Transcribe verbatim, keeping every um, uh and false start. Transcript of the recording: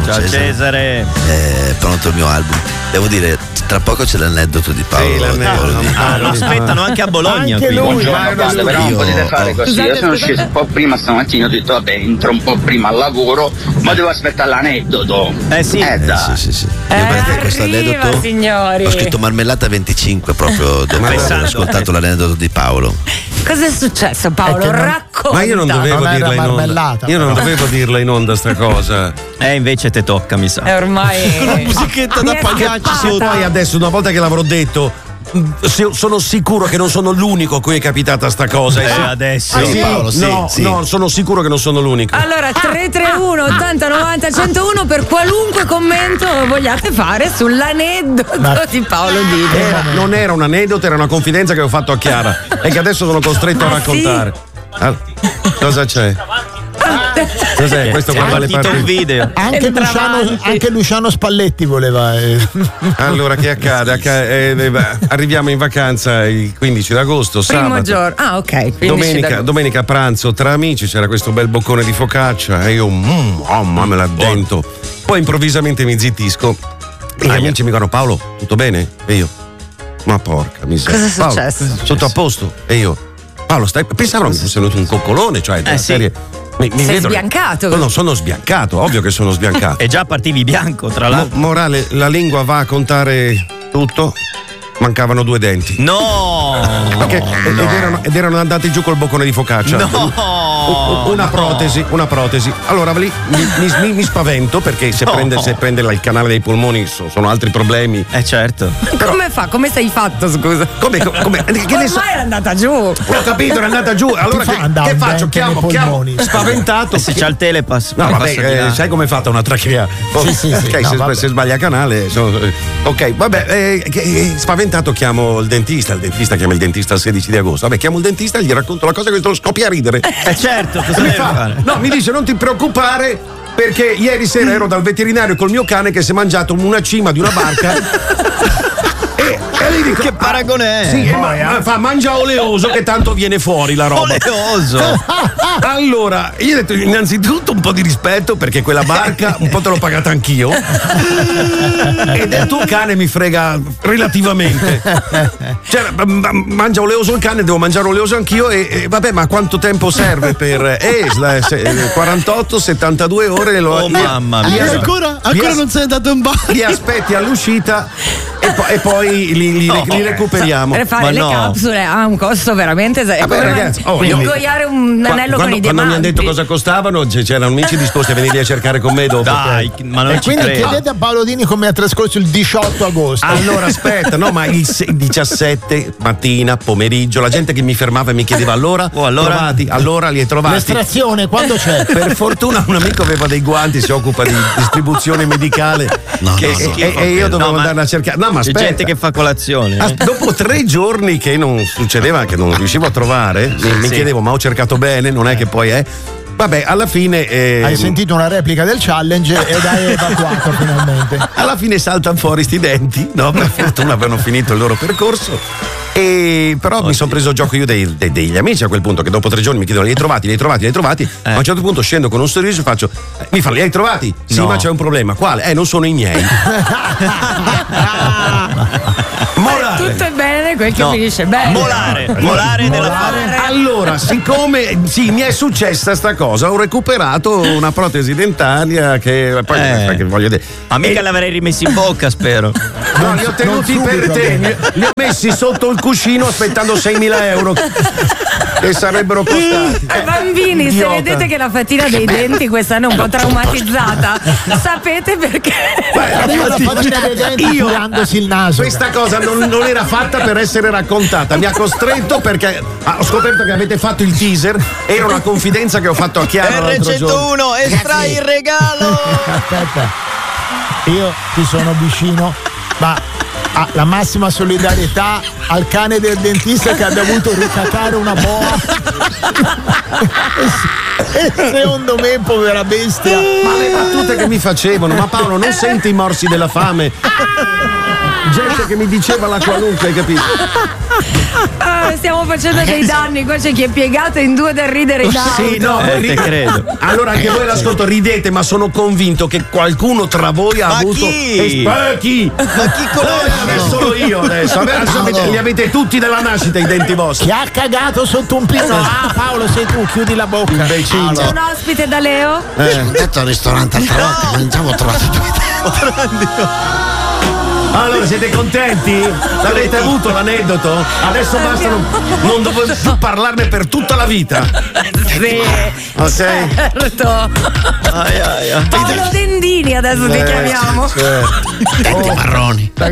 Ciao Cesare. Cesare. È pronto il mio album. Devo dire, tra poco c'è l'aneddoto di Paolo. Sì, l'aneddoto di Paolo. Ah, lo aspettano anche a Bologna. Anche qui. lui. Buongiorno, guarda, però non potete fare così. Io sono sceso un po' prima stamattina, ho detto vabbè, entro un po' prima al lavoro, ma devo aspettare l'aneddoto. Eh sì, eh, Eh, sì, sì, sì. Io Eh, perché questo arriva, aneddoto signori. ho scritto Marmellata venticinque proprio dopo aver Pensando. ascoltato l'aneddoto di Paolo. Cosa è successo, Paolo? È che non- Racconta. Ma io non dovevo Non era dirla in onda. marmellata, Io non però. dovevo dirla in onda sta cosa. Eh, invece te tocca, mi sa. E ormai. La musichetta Mi da è pagliacci scappata. sotto. Poi adesso, una volta che l'avrò detto, mh, se- sono sicuro che non sono l'unico a cui è capitata sta cosa. Eh, Sì. adesso. Ah, sì? Paolo, sì, no, sì. no, sono sicuro che non sono l'unico. Allora, tre tre uno ottanta novanta centouno per qualunque commento vogliate fare sull'aneddoto Ma- di Paolo Dini. Era- non era un aneddoto, era una confidenza che ho fatto a Chiara e che adesso sono costretto a Ah, raccontare. Ah, cosa c'è? Cos'è? Questo È qua vale partito un partito. video. Anche Entra Luciano, avanti. anche Luciano Spalletti voleva. eh. Allora, che accade? Acca- eh, eh, beh, arriviamo in vacanza il quindici d'agosto, Primo sabato. giorno. Ah, ok. quindici Domenica, d'agosto. domenica a pranzo tra amici c'era questo bel boccone di focaccia e io, mm, mamma me la dento. Poi improvvisamente mi zittisco e gli amici mi dicono: Paolo, tutto bene? E io, ma porca miseria. Cosa è Paolo, successo? Tutto a posto? E io, Paolo, stai. Pensavano che fosse venuto un coccolone, cioè della Eh, sì. serie. Mi, mi Sei vedono- sbiancato. No, no, sono sbiancato, ovvio che sono sbiancato. E già partivi bianco, tra Mo- l'altro. morale, la lingua va a contare tutto. Mancavano due denti. No! Perché- ed, erano, ed erano andati giù col boccone di focaccia. No! Una protesi, una protesi. Allora lì mi, mi- mi spavento perché se No. prende, se prende il canale dei polmoni so- sono altri problemi. Eh certo. Come fa? Come sei fatto, scusa? Come, come, che ne so- Ormai era andata giù. Ho capito, era andata giù. Allora fa che, andare che un faccio? dente Chiamo, nei chiamo. polmoni? Spaventato. E se c'ha il telepass. No, poi vabbè, passa di là. eh, sai com'è fatta una trachea? Oh, Sì, sì, sì. ok, No, se, vabbè. se sbaglia canale. sono- eh, ok, vabbè, eh, che- eh, spaventato chiamo il dentista. Il dentista chiama il dentista il sedici di agosto. Vabbè, chiamo il dentista e gli racconto la cosa che lo scoppia a ridere. Eh certo, cosa Mi devi fa, fare? no, mi dice non ti preoccupare perché ieri sera ero dal veterinario col mio cane che si è mangiato una cima di una barca e, e gli dico, Che paragone è? sì, e ma- ma fa mangia oleoso che tanto viene fuori la roba. Oleoso. Allora, io ho detto innanzitutto un po' di rispetto perché quella barca un po' te l'ho pagata anch'io e del tuo cane mi frega relativamente. Cioè, ma- mangia oleoso il cane, devo mangiare oleoso anch'io e, e vabbè, ma quanto tempo serve per eh, la- se- eh, quarantotto settantadue ore lo Oh, li- mamma li- mia. li- ancora li- ancora non sei andato in bar. li aspetti all'uscita e, po- e poi li, li- li recuperiamo. Per fare Ma le no. capsule ha un costo veramente esagerata. Vabbè, ragazzi, oh, io mi- ingoiare un Qua- anello quando, con i quando mi hanno diamanti. detto cosa costavano, c- c'erano amici disposti a venire a cercare con me dopo. Dai, ma non E ci quindi credo. chiedete a Paolo Dini come ha trascorso il diciotto agosto. Allora aspetta, no, ma il se- diciassette mattina, pomeriggio, la gente che mi fermava e mi chiedeva allora, Oh, allora? trovati, allora li hai trovati. L'estrazione quando c'è? Per fortuna un amico aveva dei guanti, si occupa di distribuzione medicale No, che- no, no, e, no, e io dovevo no, ma andarla a cercare. No, ma C'è aspetta. gente che fa colazione. Ah, eh. dopo tre giorni che non succedeva, che non riuscivo a trovare, mi, mi sì. chiedevo, ma ho cercato bene, non è che poi è. Vabbè, alla fine. eh, Hai sentito una replica del challenge ed hai evacuato finalmente. Alla fine saltano fuori sti denti, no? Per fortuna avevano finito il loro percorso. E però mi sono preso gioco io dei- dei- degli amici a quel punto che dopo tre giorni mi chiedono li hai trovati, li hai trovati, li hai trovati. Eh. A un certo punto scendo con un sorriso e faccio eh, mi fanno li hai trovati? Sì, No. ma c'è un problema. Quale? Eh, non sono i miei. Morale. Tutto è bene, quel che No. finisce bene. Molare, molare della fame. Allora, siccome sì, mi è successa sta cosa, ho recuperato una protesi dentaria che poi Eh. che voglio dire. Ma mica E- l'avrei rimessi in bocca, spero. No, li ho tenuti non per subito, te, bene. li ho messi sotto il cuscino aspettando seimila euro che sarebbero costati. Eh, Bambini, se Idiota. vedete che la fatina dei denti quest'anno è un po' traumatizzata, sapete perché? Arriva la fatina dei denti Io- tirandosi il naso. Questa cosa non, non era fatta per essere raccontata, mi ha costretto perché ah, ho scoperto che avete fatto il teaser, era una confidenza che ho fatto a Chiara R l'altro giorno. centouno, estrai il regalo. Aspetta, io ti sono vicino, ma ah, la massima solidarietà al cane del dentista che ha dovuto ricacare una boa. E secondo me, povera bestia. Ma le battute che mi facevano, ma Paolo non senti i morsi della fame? Gente che mi diceva la qualunque, hai capito? Ah, stiamo facendo dei danni, qua c'è chi è piegato in due da ridere in auto. Sì, no, Eh, ri- te credo. Allora anche voi l'ascolto, ridete, ma sono convinto che qualcuno tra voi ha Ma avuto. chi? Eh, ma chi? Ma chi No, adesso solo io adesso. Adesso avete- li avete tutti dalla nascita i denti vostri. Chi ha cagato sotto un pino? Ah, Paolo, sei tu, chiudi la bocca. Imbecille. C'è un ospite da Leo? Mi sono detto al ristorante altre volte, mangiavo, ho trovato due. Allora, siete contenti? L'avete avuto l'aneddoto? Adesso basta, non, non dovevo più parlarne per tutta la vita. Sì. Ok? Certo. Ai, ai, ai. Paolo Dendini adesso ti chiamiamo. Denti marroni.